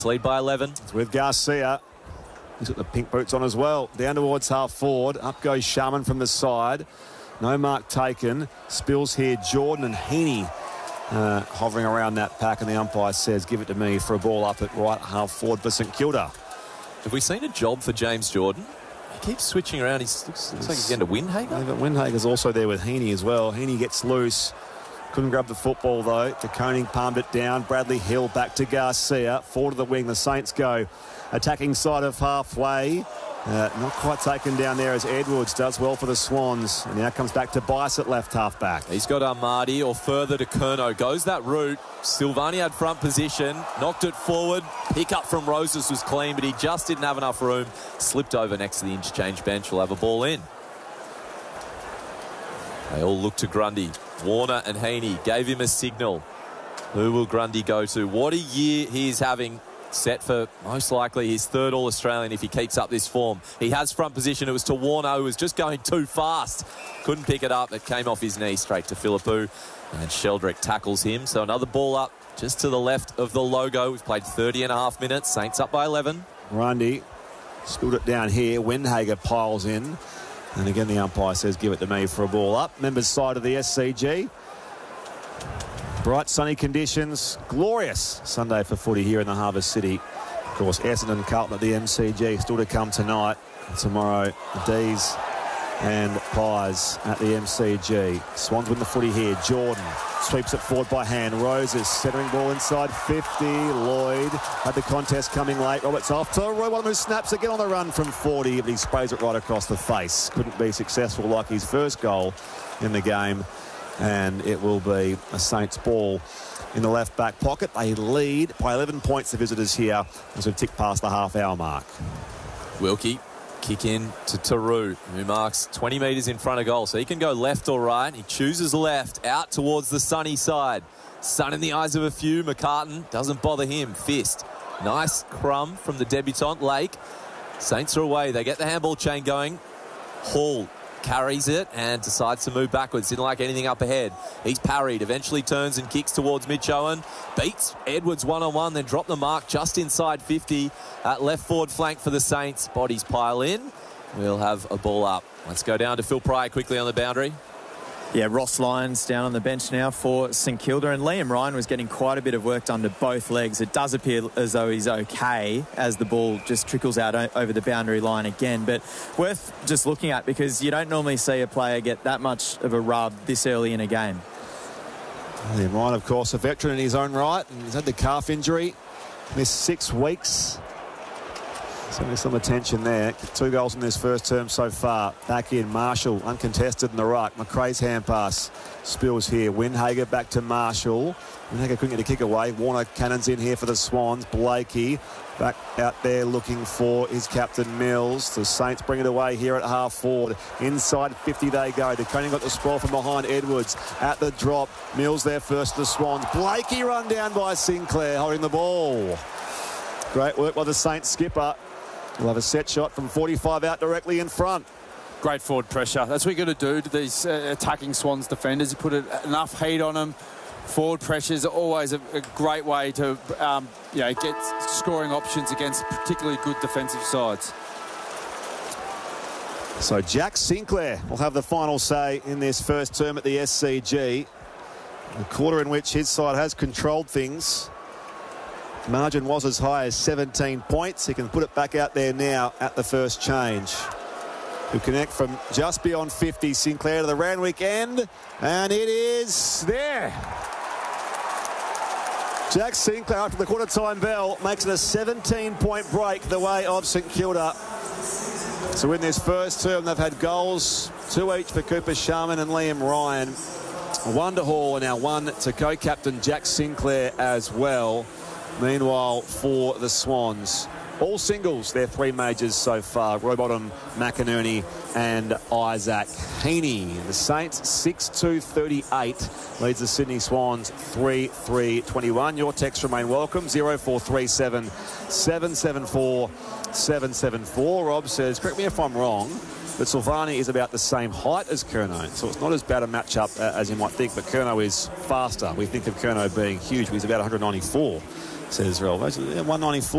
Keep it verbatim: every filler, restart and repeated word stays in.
Lead by eleven. It's with Garcia. He's got the pink boots on as well. Down towards half forward. Up goes Sharman from the side. No mark taken. Spills here. Jordan and Heaney uh, hovering around that pack, and the umpire says, give it to me for a ball up at right half forward for St Kilda. Have we seen a job for James Jordan? He keeps switching around. He looks, looks like he's going to Windhager. Yeah, but Windhager's also there with Heaney as well. Heaney gets loose. Couldn't grab the football, though. De Koning palmed it down. Bradley Hill back to Garcia. Forward to the wing. The Saints go. Attacking side of halfway. Uh, not quite taken down there as Edwards does well for the Swans. And now comes back to Bice at left half-back. He's got Armadi or further to Curnow. Goes that route. Silvani had front position. Knocked it forward. Pick up from Roses was clean, but he just didn't have enough room. Slipped over next to the interchange bench. We'll have a ball in. They all look to Grundy. Warner and Heaney gave him a signal. Who will Grundy go to? What a year he is having. Set for most likely his third All-Australian if he keeps up this form. He has front position. It was to Warner, who was just going too fast. Couldn't pick it up. It came off his knee straight to Philippou. And Sheldrick tackles him. So another ball up just to the left of the logo. We've played thirty and a half minutes. Saints up by eleven. Grundy spilled it down here. Windhager piles in. And again, the umpire says, give it to me for a ball up. Members side of the S C G. Bright sunny conditions. Glorious Sunday for footy here in the Harbour City. Of course, Essendon, Carlton at the M C G still to come tonight. And tomorrow, the D's and Pies at the M C G. Swans win the footy here. Jordan sweeps it forward by hand. Roses centering ball inside fifty. Lloyd had the contest coming late. Roberts off to Roy Bottom, who snaps again on the run from forty, but he sprays it right across the face. Couldn't be successful like his first goal in the game. And it will be a Saints ball in the left back pocket. They lead by eleven points, the visitors here, as we've ticked past the half hour mark. Wilkie kick in to Taru, who marks twenty metres in front of goal, so he can go left or right. He chooses left, out towards the sunny side. Sun in the eyes of a few. McCartan doesn't bother him. Fist. Nice crumb from the debutant Lake. Saints are away. They get the handball chain going. Hall carries it and decides to move backwards. Didn't like anything up ahead. He's parried, eventually turns and kicks towards Mitch Owen. Beats Edwards one-on-one, then drop the mark just inside fifty at left forward flank for the Saints. Bodies pile in. We'll have a ball up. Let's go down to Phil Pryor quickly on the boundary. Yeah, Ross Lyons down on the bench now for St Kilda, and Liam Ryan was getting quite a bit of work done to both legs. It does appear as though he's okay as the ball just trickles out over the boundary line again, but worth just looking at because you don't normally see a player get that much of a rub this early in a game. Liam Ryan, of course, a veteran in his own right, and he's had the calf injury, missed six weeks. Certainly some attention there. Two goals in this first term so far. Back in, Marshall, uncontested in the ruck. McRae's hand pass spills here. Windhager back to Marshall. Windhager couldn't get a kick away. Warner cannons in here for the Swans. Blakey back out there looking for his captain Mills. The Saints bring it away here at half forward. Inside fifty they go. De Koning got the sprawl from behind Edwards. At the drop, Mills there first to the Swans. Blakey run down by Sinclair holding the ball. Great work by the Saints skipper. We'll have a set shot from forty-five out directly in front. Great forward pressure. That's what you've got to do to these uh, attacking Swans defenders. You put a, enough heat on them. Forward pressure is always a, a great way to um, you know, get scoring options against particularly good defensive sides. So Jack Sinclair will have the final say in this first term at the S C G. A quarter in which his side has controlled things. Margin was as high as seventeen points. He can put it back out there now at the first change. Who connect from just beyond fifty. Sinclair to the Randwick end. And it is there. Jack Sinclair, after the quarter-time bell, makes it a seventeen-point break the way of St Kilda. So in this first term, they've had goals, two each for Cooper Sharman and Liam Ryan. One to Hall and now one to co-captain Jack Sinclair as well. Meanwhile, for the Swans, all singles, their three majors so far. Rowbottom, McInerney and Isaac Heaney. The Saints six two thirty-eight leads the Sydney Swans three three twenty-one. Your texts remain welcome. zero four three seven, seven seven four, seven seven four. Rob says, correct me if I'm wrong, but Silvani is about the same height as Curnow, so it's not as bad a matchup uh, as you might think, but Curnow is faster. We think of Curnow being huge, but he's about one ninety-four. says Relvo. one ninety-four.